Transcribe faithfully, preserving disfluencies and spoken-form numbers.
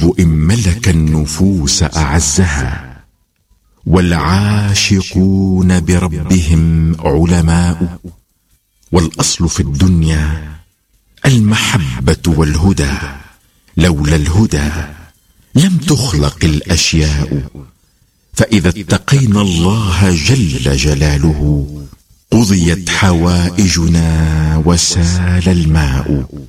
إن ملك النفوس أعزها، والعاشقون بربهم علماء. والأصل في الدنيا المحبة والهدى، لولا الهدى لم تخلق الأشياء. فإذا اتقينا الله جل جلاله قضيت حوائجنا وسال الماء.